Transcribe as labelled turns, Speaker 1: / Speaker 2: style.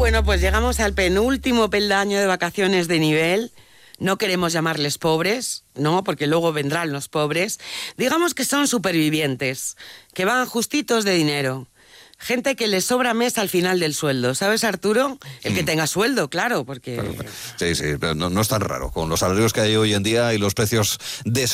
Speaker 1: Bueno, pues llegamos al penúltimo peldaño de vacaciones de nivel. No queremos llamarles pobres, ¿no? Porque luego vendrán los pobres. Digamos que son supervivientes, que van justitos de dinero. Gente que les sobra mes al final del sueldo. ¿Sabes, Arturo? El que tenga sueldo, claro, porque...
Speaker 2: Sí, pero no es tan raro. Con los salarios que hay hoy en día y los precios